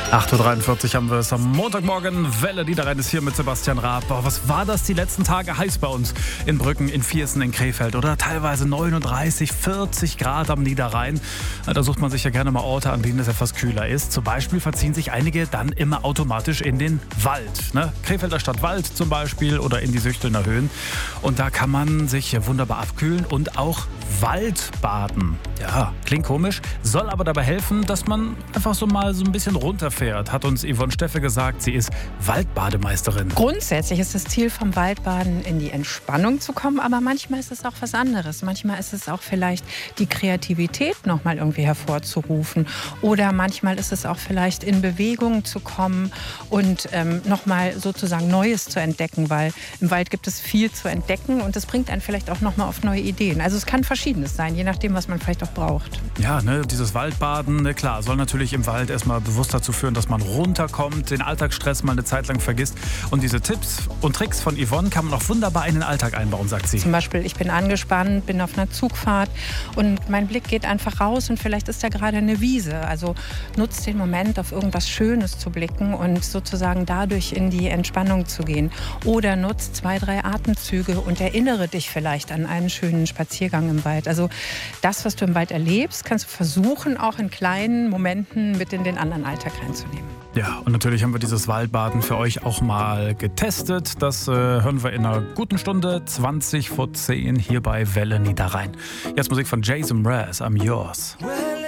8.43 Uhr haben wir es am Montagmorgen. Welle Niederrhein ist hier mit Sebastian Raab. Boah, was war das die letzten Tage heiß bei uns in Brücken, in Viersen, in Krefeld oder teilweise 39, 40 Grad am Niederrhein. Da sucht man sich ja gerne mal Orte, an denen es etwas kühler ist. Zum Beispiel verziehen sich einige dann immer automatisch in den Wald. Ne? Krefelder Stadtwald zum Beispiel oder in die Süchtelner Höhen. Und da kann man sich wunderbar abkühlen und auch Waldbaden. Ja, klingt komisch, soll aber dabei helfen, dass man einfach so mal so ein bisschen runterfährt, hat uns Yvonne Steffe gesagt. Sie ist Waldbademeisterin. Grundsätzlich ist das Ziel vom Waldbaden, in die Entspannung zu kommen, aber manchmal ist es auch was anderes. Manchmal ist es auch vielleicht die Kreativität noch mal irgendwie hervorzurufen oder manchmal ist es auch vielleicht in Bewegung zu kommen und noch mal sozusagen Neues zu entdecken, weil im Wald gibt es viel zu entdecken und das bringt einen vielleicht auch noch mal auf neue Ideen. Also es kann Verschiedenes sein, je nachdem, was man vielleicht auch braucht. Ja, ne, dieses Waldbaden, ne, klar, soll natürlich im Wald erstmal bewusst dazu führen, dass man runterkommt, den Alltagsstress mal eine Zeit lang vergisst. Und diese Tipps und Tricks von Yvonne kann man auch wunderbar in den Alltag einbauen, sagt sie. Zum Beispiel, ich bin angespannt, bin auf einer Zugfahrt und mein Blick geht einfach raus und vielleicht ist da gerade eine Wiese. Also nutzt den Moment, auf irgendwas Schönes zu blicken und sozusagen dadurch in die Entspannung zu gehen. Oder nutzt 2, 3 Atemzüge und erinnere dich vielleicht an einen schönen Spaziergang im Wald. Also das, was du im Wald erlebst, kannst du versuchen, auch in kleinen Momenten mit in den anderen Alltag reinzunehmen. Ja, und natürlich haben wir dieses Waldbaden für euch auch mal getestet. Das hören wir in einer guten Stunde, 20 vor 10 hier bei Welle Niederrhein. Jetzt Musik von Jason Mraz, I'm Yours.